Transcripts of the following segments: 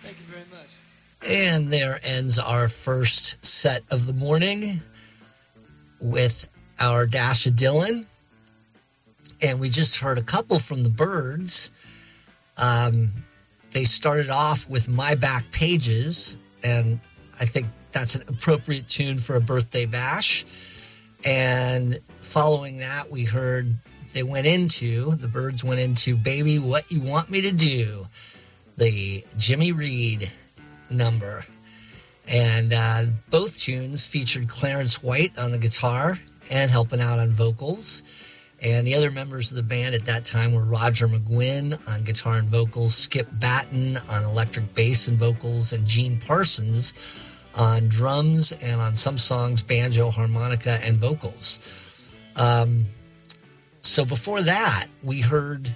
Thank you very much. And there ends our first set of the morning with our Dash of Dylan. And we just heard a couple from the Byrds. They started off with My Back Pages, and I think that's an appropriate tune for a birthday bash. And following that, we heard the Byrds went into Baby, What You Want Me to Do, the Jimmy Reed number. And both tunes featured Clarence White on the guitar and helping out on vocals. And the other members of the band at that time were Roger McGuinn on guitar and vocals, Skip Batten on electric bass and vocals, and Gene Parsons on drums and on some songs, banjo, harmonica, and vocals. So before that, we heard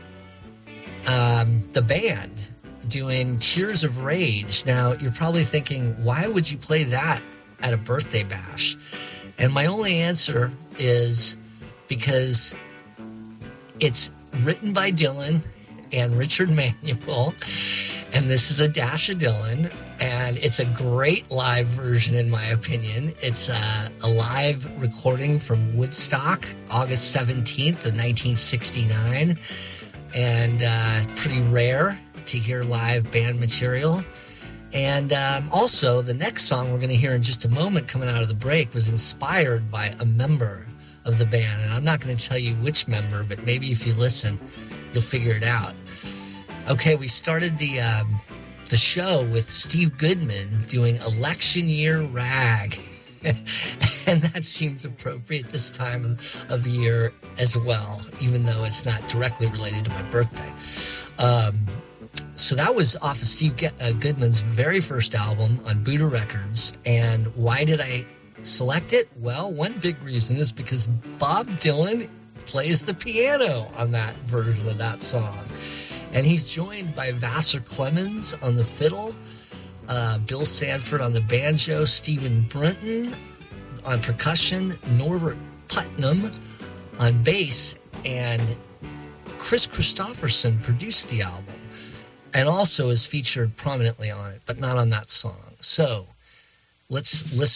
the band doing Tears of Rage. Now, you're probably thinking, why would you play that at a birthday bash? And my only answer is because it's written by Dylan and Richard Manuel, and this is a Dash of Dylan, and it's a great live version in my opinion. It's a live recording from Woodstock, August 17th of 1969, and pretty rare to hear live band material. And also, the next song we're going to hear in just a moment coming out of the break was inspired by a member of the band. And I'm not going to tell you which member, but maybe if you listen, you'll figure it out. Okay, we started the show with Steve Goodman doing Election Year Rag. And that seems appropriate this time of year as well, even though it's not directly related to my birthday. So that was off of Steve Goodman's very first album on Buddha Records. And why did I select it? Well, one big reason is because Bob Dylan plays the piano on that version of that song. And he's joined by Vassar Clemens on the fiddle, Bill Sanford on the banjo, Stephen Brenton on percussion, Norbert Putnam on bass, and Chris Christopherson produced the album and also is featured prominently on it, but not on that song. So let's listen.